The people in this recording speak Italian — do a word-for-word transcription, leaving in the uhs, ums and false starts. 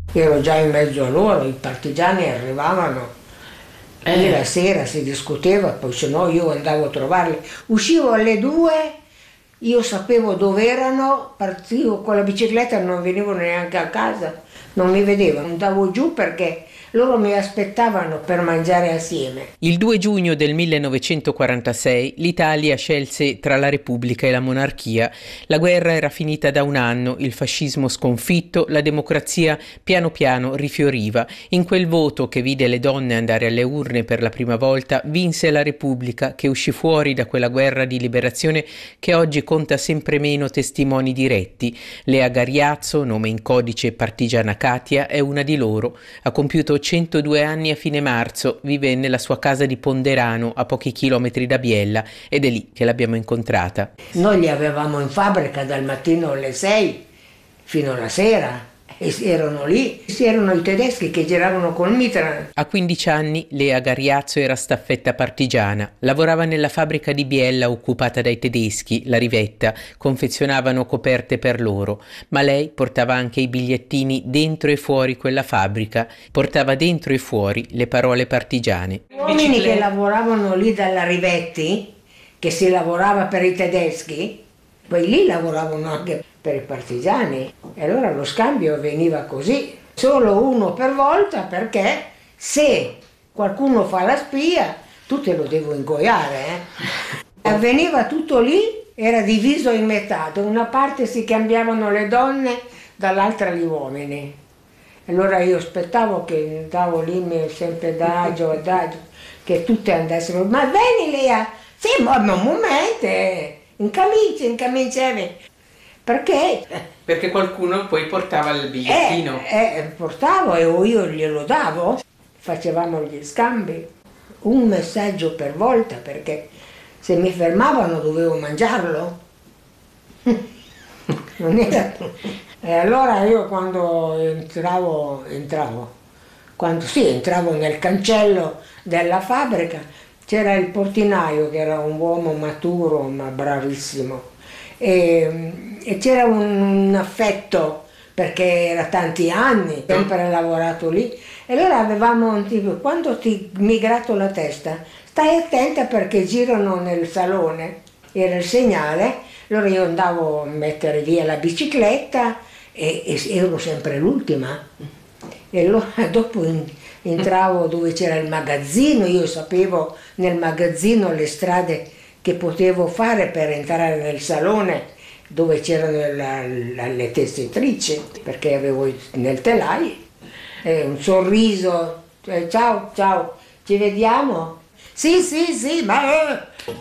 Ero già in mezzo a loro, i partigiani arrivavano, eh. La sera si discuteva, poi se no io andavo a trovarli. Uscivo alle due, io sapevo dove erano, partivo con la bicicletta, non venivo neanche a casa, non mi vedevano, andavo giù perché loro mi aspettavano per mangiare assieme. Il due giugno del millenovecentoquarantasei l'Italia scelse tra la Repubblica e la monarchia. La guerra era finita da un anno, il fascismo sconfitto, la democrazia piano piano rifioriva. In quel voto che vide le donne andare alle urne per la prima volta, vinse la Repubblica, che uscì fuori da quella guerra di liberazione che oggi conta sempre meno testimoni diretti. Lea Gariazzo, nome in codice partigiana Katia, è una di loro. Ha compiuto centodue anni a fine marzo, vive nella sua casa di Ponderano a pochi chilometri da Biella ed è lì che l'abbiamo incontrata. Noi li avevamo in fabbrica dal mattino alle sei fino alla sera e erano lì, erano i tedeschi che giravano col mitra. A quindici anni Lea Gariazzo era staffetta partigiana, lavorava nella fabbrica di Biella occupata dai tedeschi, la Rivetta, confezionavano coperte per loro, ma lei portava anche i bigliettini dentro e fuori quella fabbrica, portava dentro e fuori le parole partigiane. Gli uomini che lavoravano lì dalla Rivetti, che si lavorava per i tedeschi, poi lì lavoravano anche per i partigiani e allora lo scambio avveniva così, solo uno per volta, perché se qualcuno fa la spia tu te lo devo ingoiare. Eh? Avveniva tutto lì, era diviso in metà, da una parte si cambiavano le donne, dall'altra gli uomini. Allora io aspettavo che andavo lì sempre adagio, adagio, che tutte andassero, ma vieni Lea, sì, ma un momento, incamincia, incaminciavi. Perché? Perché qualcuno poi portava il bigliettino. Eh, eh, portavo e io glielo davo, facevamo gli scambi, un messaggio per volta, perché se mi fermavano dovevo mangiarlo. Non era... E allora io quando entravo, entravo, quando sì, entravo nel cancello della fabbrica, c'era il portinaio che era un uomo maturo ma bravissimo. E, e c'era un, un affetto perché era tanti anni, sempre lavorato lì, e allora avevamo un tipo, quando ti mi gratto la testa, stai attenta perché girano nel salone, era il segnale, allora io andavo a mettere via la bicicletta e, e ero sempre l'ultima, e allora dopo in, entravo dove c'era il magazzino, io sapevo nel magazzino le strade che potevo fare per entrare nel salone dove c'erano la, la, le tessitrici, perché avevo nel telaio eh, un sorriso, cioè, ciao, ciao, ci vediamo? Sì, sì, sì, ma...